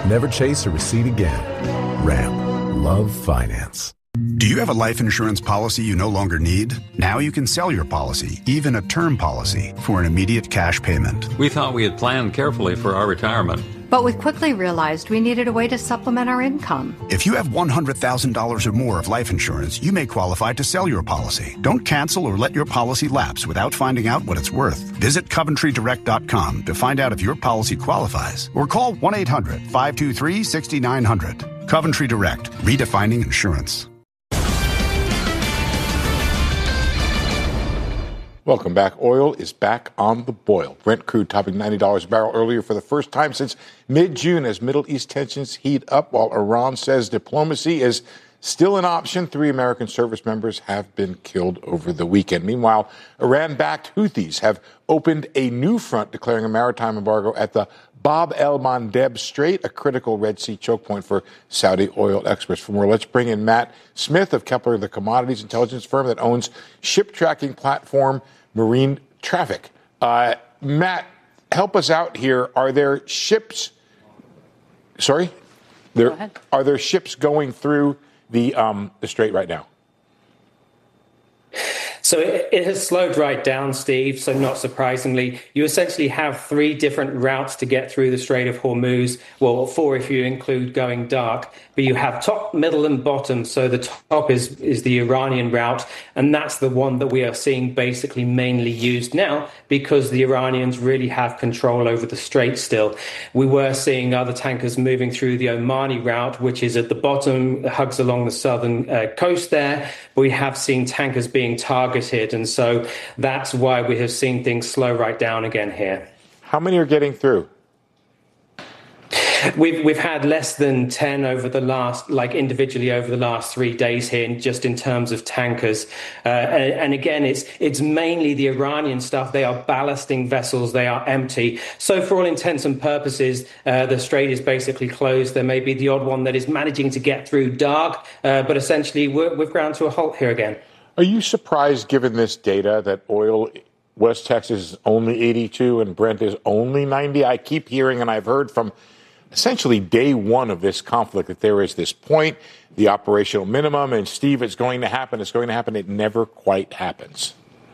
Never chase a receipt again. Ram. Love finance. Do you have a life insurance policy you no longer need? Now you can sell your policy, even a term policy, for an immediate cash payment. We thought we had planned carefully for our retirement. But we quickly realized we needed a way to supplement our income. If you have $100,000 or more of life insurance, you may qualify to sell your policy. Don't cancel or let your policy lapse without finding out what it's worth. Visit CoventryDirect.com to find out if your policy qualifies, or call 1-800-523-6900. Coventry Direct, redefining insurance. Welcome back. Oil is back on the boil. Brent crude topping $90 a barrel earlier for the first time since mid-June as Middle East tensions heat up, while Iran says diplomacy is still an option. 3 American service members have been killed over the weekend. Meanwhile, Iran-backed Houthis have opened a new front, declaring a maritime embargo at the Bab el-Mandeb Strait, a critical Red Sea choke point for Saudi oil exports. For more, let's bring in Matt Smith of Kepler, the commodities intelligence firm that owns ship tracking platform Marine Traffic. Matt, help us out here. Are there ships? Sorry, are there ships going through the strait right now? So it has slowed right down, Steve. So not surprisingly, you essentially have 3 different routes to get through the Strait of Hormuz. Well, 4 if you include going dark. But you have top, middle, and bottom. So the top is the Iranian route, and that's the one that we are seeing basically mainly used now because the Iranians really have control over the strait still. We were seeing other tankers moving through the Omani route, which is at the bottom, hugs along the southern coast there. But we have seen tankers being targeted, and so that's why we have seen things slow right down again here. How many are getting through? We've had less than 10 over the last, individually over the last 3 days here, just in terms of tankers. And again, it's mainly the Iranian stuff. They are ballasting vessels. They are empty. So for all intents and purposes, the strait is basically closed. There may be the odd one that is managing to get through dark, but essentially we've ground to a halt here again. Are you surprised, given this data, that oil, West Texas is only 82 and Brent is only 90? I keep hearing, and I've heard from essentially day one of this conflict, that there is this point, the operational minimum, and Steve, it's going to happen. It never quite happens.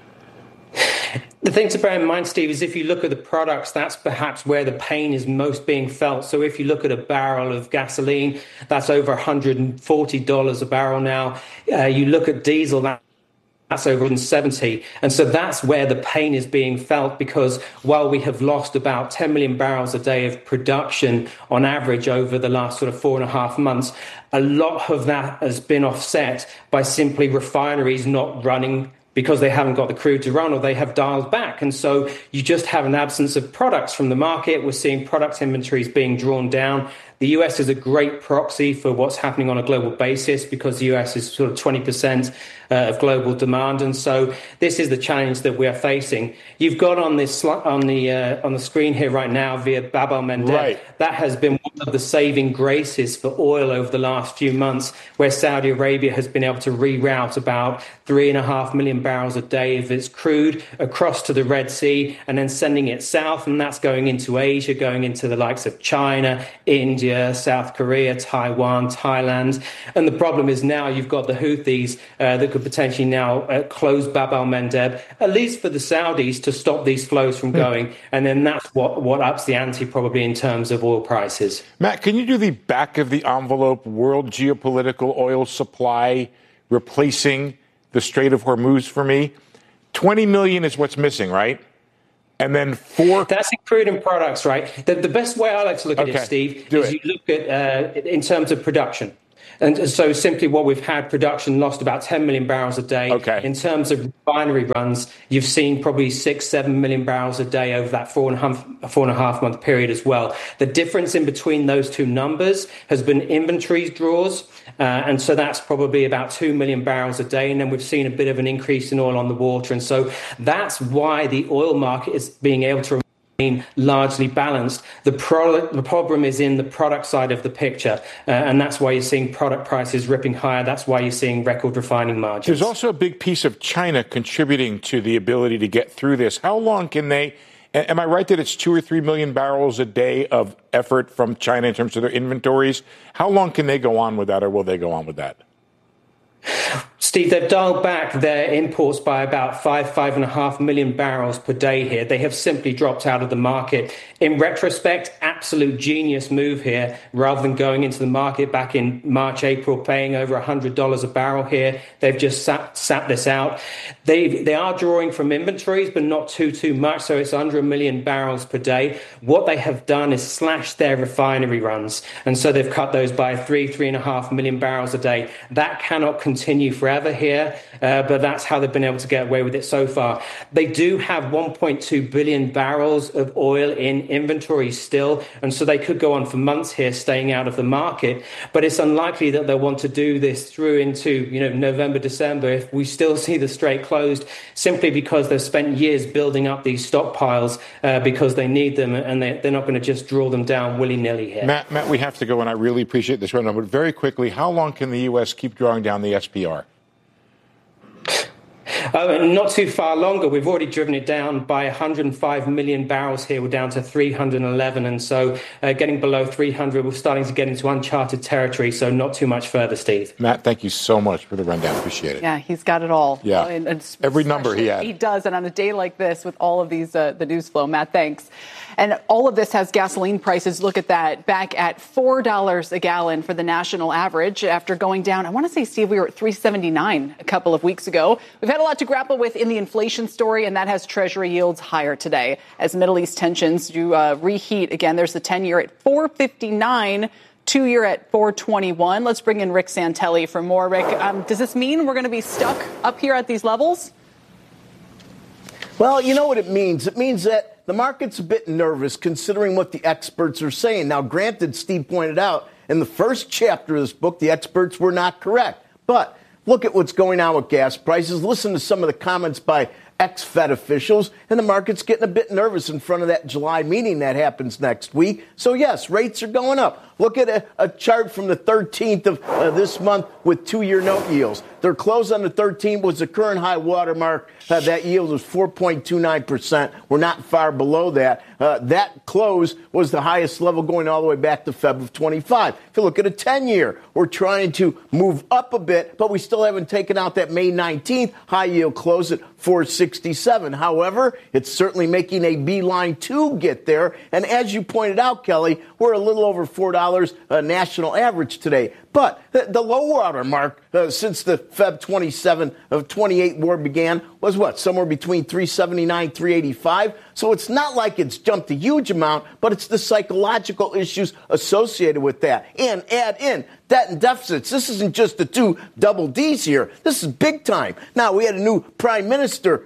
The thing to bear in mind, Steve, is if you look at the products, that's perhaps where the pain is most being felt. So if you look at a barrel of gasoline, that's over $140 a barrel now. You look at diesel, that's over 170. And so that's where the pain is being felt, because while we have lost about 10 million barrels a day of production on average over the last sort of 4.5 months, a lot of that has been offset by simply refineries not running because they haven't got the crude to run, or they have dialed back. And so you just have an absence of products from the market. We're seeing product inventories being drawn down. The US is a great proxy for what's happening on a global basis, because the US is sort of 20% of global demand, and so this is the challenge that we are facing. You've got on this on the screen here right now via Bab el-Mandeb. Right. That has been one of the saving graces for oil over the last few months, where Saudi Arabia has been able to reroute about 3.5 million barrels a day of its crude across to the Red Sea, and then sending it south, and that's going into Asia, going into the likes of China, India, South Korea, Taiwan, Thailand. And the problem is now you've got the Houthis that could potentially now close Bab el-Mandeb, at least for the Saudis, to stop these flows from going. And then that's what ups the ante probably in terms of oil prices. Matt, can you do the back of the envelope world geopolitical oil supply replacing the Strait of Hormuz for me? 20 million is what's missing, right? And then 4... That's in crude and products, right? The best way I like to look at it, Steve, is you look at in terms of production. And so simply what we've had, production lost about 10 million barrels a day. Okay. In terms of refinery runs, you've seen probably 6-7 million barrels a day over that 4.5 month period as well. The difference in between those two numbers has been inventories draws. And so that's probably about 2 million barrels a day. And then we've seen a bit of an increase in oil on the water. And so that's why the oil market is being able to remain largely balanced. The problem is in the product side of the picture. And that's why you're seeing product prices ripping higher. That's why you're seeing record refining margins. There's also a big piece of China contributing to the ability to get through this. How long can they Am I right that it's 2 or 3 million barrels a day of effort from China in terms of their inventories? How long can they go on with that, or will they go on with that? Steve, they've dialed back their imports by about 5.5 million barrels per day here. They have simply dropped out of the market. In retrospect, absolute genius move here. Rather than going into the market back in March, April, paying over $100 a barrel here, they've just sat this out. They are drawing from inventories, but not too much, so it's under 1 million barrels per day. What they have done is slash their refinery runs, and so they've cut those by 3.5 million barrels a day. That cannot continue forever here, but that's how they've been able to get away with it so far. They do have 1.2 billion barrels of oil in inventory still, and so they could go on for months here staying out of the market, but it's unlikely that they'll want to do this through into November, December if we still see the Strait closed, simply because they've spent years building up these stockpiles because they need them, and they're not going to just draw them down willy-nilly here. Matt, we have to go, and I really appreciate this rundown, but very quickly, how long can the U.S. keep drawing down the SPR? Not too far longer. We've already driven it down by 105 million barrels here. We're down to 311. And so getting below 300, we're starting to get into uncharted territory. So not too much further, Steve. Matt, thank you so much for the rundown. Appreciate it. Yeah, he's got it all. Yeah, every number he had. He does. And on a day like this with all of these, the news flow, Matt, thanks. And all of this has gasoline prices, look at that, back at $4 a gallon for the national average after going down. I want to say, Steve, we were at $3.79 a couple of weeks ago. We've had a lot to grapple with in the inflation story, and that has Treasury yields higher today as Middle East tensions do reheat. Again, there's the 10-year at 4.59. 2-year at 4.21. Let's bring in Rick Santelli for more. Rick, does this mean we're going to be stuck up here at these levels? Well, you know what it means. It means that the market's a bit nervous considering what the experts are saying. Now, granted, Steve pointed out in the first chapter of this book, the experts were not correct. But look at what's going on with gas prices. Listen to some of the comments by ex-Fed officials, and the market's getting a bit nervous in front of that July meeting that happens next week. So, yes, rates are going up. Look at a chart from the 13th of this month with 2-year note yields. Their close on the 13th was the current high watermark. That yield was 4.29%. We're not far below that. That close was the highest level going all the way back to Feb of 25. If you look at a 10-year, we're trying to move up a bit, but we still haven't taken out that May 19th high yield close at 4.67. However, it's certainly making a beeline to get there. And as you pointed out, Kelly, we're a little over $4 national average today. But the low water mark since the Feb 27 of 28 war began was what? Somewhere between 379, 385. So it's not like it's jumped a huge amount, but it's the psychological issues associated with that. And add in debt and deficits. This isn't just the two double Ds here. This is big time. Now, we had a new prime minister,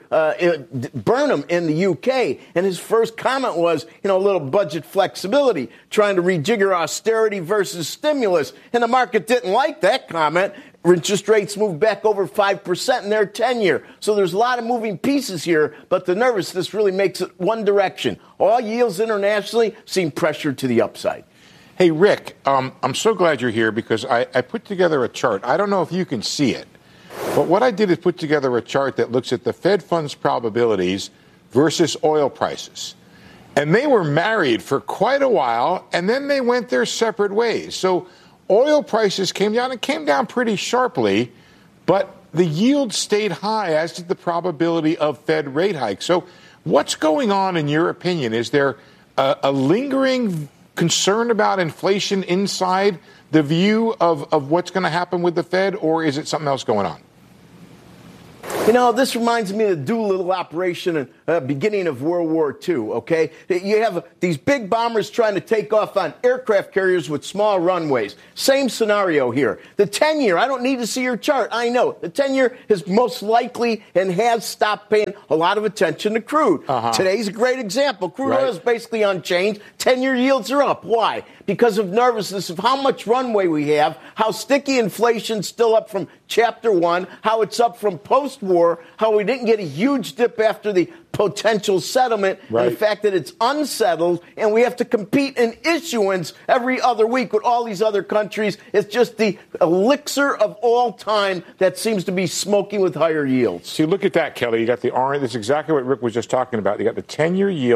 Burnham, in the UK, and his first comment was, a little budget flexibility, trying to rejigger austerity versus stimulus. And the market didn't like that comment. Interest rates moved back over 5% in their 10-year. So there's a lot of moving pieces here, but the nervousness really makes it one direction. All yields internationally seem pressured to the upside. Hey, Rick, I'm so glad you're here because I put together a chart. I don't know if you can see it, but what I did is put together a chart that looks at the Fed funds probabilities versus oil prices. And they were married for quite a while, and then they went their separate ways. So oil prices came down. It came down pretty sharply, but the yield stayed high, as did the probability of Fed rate hikes. So what's going on, in your opinion? Is there a lingering concern about inflation inside the view of what's going to happen with the Fed, or is it something else going on? This reminds me of the Doolittle operation in the beginning of World War II, okay? You have these big bombers trying to take off on aircraft carriers with small runways. Same scenario here. The 10-year, I don't need to see your chart. I know. The 10-year is most likely and has stopped paying a lot of attention to crude. Today's a great example. Crude oil is basically unchanged. 10-year yields are up. Why? Because of nervousness of how much runway we have, how sticky inflation's still up from Chapter 1, how it's up from post-war, how we didn't get a huge dip after the potential settlement, and the fact that it's unsettled, and we have to compete in issuance every other week with all these other countries. It's just the elixir of all time that seems to be smoking with higher yields. So you look at that, Kelly. You got the orange. That's exactly what Rick was just talking about. You got the 10-year yield.